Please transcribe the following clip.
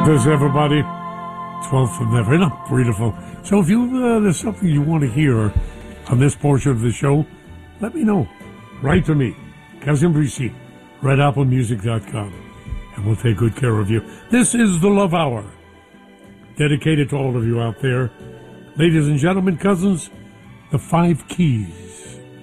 This, everybody, 12th of November, beautiful. So if you there's something you want to hear on this portion of the show, let me know. Write to me, Kazim Brisi, redapplemusic.com, and we'll take good care of you. This is the Love Hour, dedicated to all of you out there. Ladies and gentlemen, cousins, the 5 keys